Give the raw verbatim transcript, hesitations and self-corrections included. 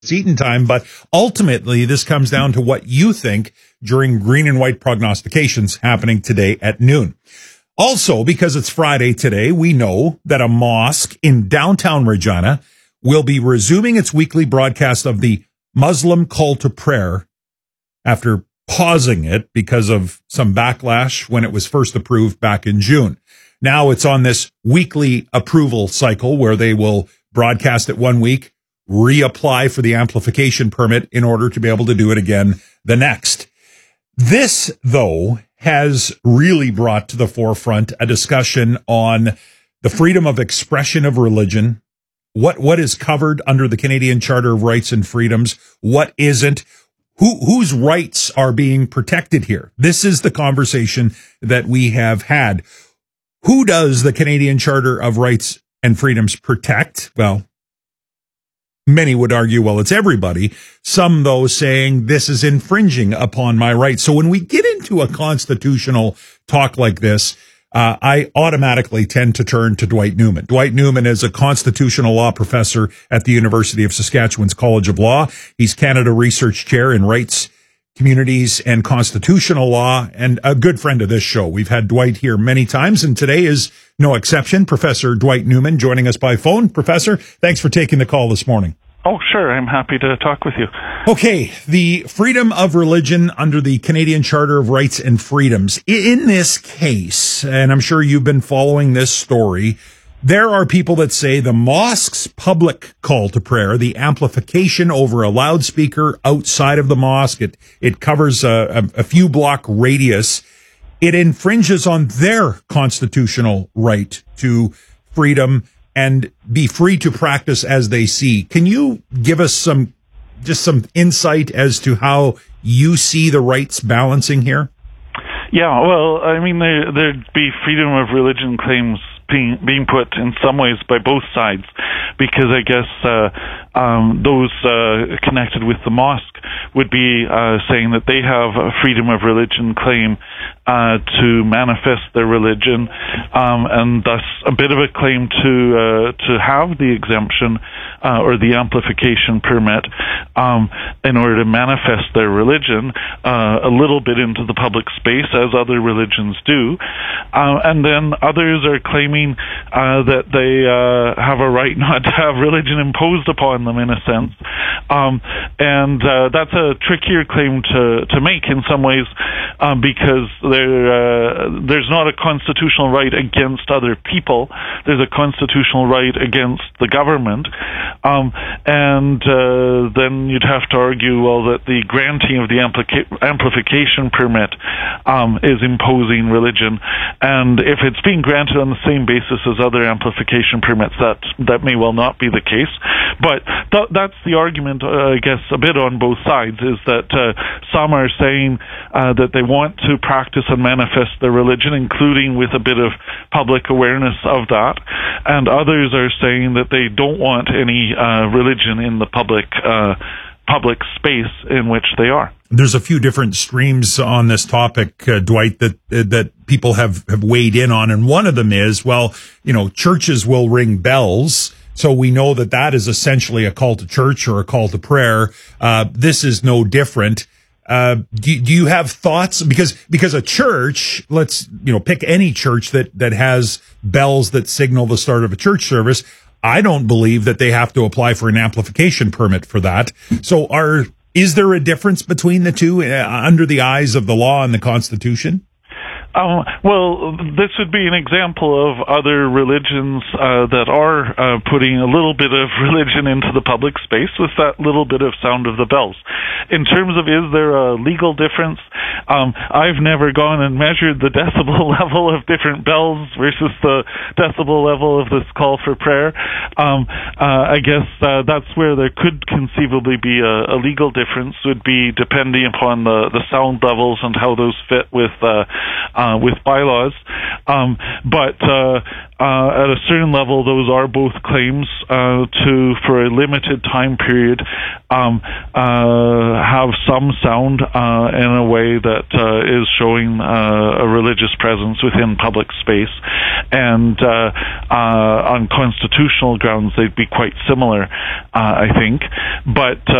eating time, but ultimately this comes down to what you think during green and white prognostications happening today at noon. Also, because it's Friday today, we know that a mosque in downtown Regina will be resuming its weekly broadcast of the Muslim call to prayer after pausing it because of some backlash when it was first approved back in June. Now it's on this weekly approval cycle where they will broadcast it one week, reapply for the amplification permit in order to be able to do it again the next. This, though, has really brought to the forefront a discussion on the freedom of expression of religion, what what is covered under the Canadian Charter of Rights and Freedoms, what isn't, who whose rights are being protected here. This is the conversation that we have had. Who does the Canadian Charter of Rights and Freedoms protect? Well, many would argue, well, it's everybody. Some, though, saying this is infringing upon my rights. So when we get into a constitutional talk like this, uh, I automatically tend to turn to Dwight Newman. Dwight Newman is a constitutional law professor at the University of Saskatchewan's College of Law. He's Canada Research Chair in Rights, Communities, and Constitutional Law, and a good friend of this show. We've had Dwight here many times, and today is no exception. Professor Dwight Newman joining us by phone. Professor, thanks for taking the call this morning. Oh, sure. I'm happy to talk with you. Okay. The freedom of religion under the Canadian Charter of Rights and Freedoms. In this case, and I'm sure you've been following this story, there are people that say the mosque's public call to prayer, the amplification over a loudspeaker outside of the mosque, it, it covers a, a, a few block radius. It infringes on their constitutional right to freedom and be free to practice as they see. Can you give us some, just some insight as to how you see the rights balancing here? Yeah, well, I mean, there, there'd be freedom of religion claims being, being put in some ways by both sides, because I guess uh, um, those uh, connected with the mosque would be uh, saying that they have a freedom of religion claim uh, to manifest their religion, um, and thus a bit of a claim to uh, to have the exemption uh, or the amplification permit um, in order to manifest their religion uh, a little bit into the public space, as other religions do, uh, and then others are claiming uh, that they uh, have a right not to have religion imposed upon them, in a sense, um, and uh, that's a trickier claim to to make in some ways, um, because there uh, there's not a constitutional right against other people. There's a constitutional right against the government, um, and uh, then you'd have to argue, well, that the granting of the amplica- amplification permit um, is imposing religion, and if it's being granted on the same basis as other amplification permits, that that may well not be the case. But th- that's the argument, uh, I guess, a bit on both sides, is that uh, some are saying uh, that they want to practice and manifest their religion, including with a bit of public awareness of that, and others are saying that they don't want any uh, religion in the public uh, public space in which they are. There's a few different streams on this topic, uh, Dwight, that uh, that people have, have weighed in on, and one of them is, well, you know, churches will ring bells, so we know that that is essentially a call to church or a call to prayer. Uh, this is no different. Uh, do, do you have thoughts? Because, because a church, let's, you know, pick any church that, that has bells that signal the start of a church service. I don't believe that they have to apply for an amplification permit for that. So are, is there a difference between the two uh, under the eyes of the law and the Constitution? Um, well, this would be an example of other religions uh, that are uh, putting a little bit of religion into the public space with that little bit of sound of the bells. In terms of, is there a legal difference? Um, I've never gone and measured the decibel level of different bells versus the decibel level of this call for prayer. Um, uh, I guess uh, that's where there could conceivably be a, a legal difference, would be depending upon the, the sound levels and how those fit with uh, uh, with bylaws. Um, but uh, uh, at a certain level, those are both claims uh, to, for a limited time period, um, uh, have some sound uh, in a way that uh, is showing uh, a religious presence within public space. And uh, uh, on constitutional grounds, they'd be quite similar, uh, I think. But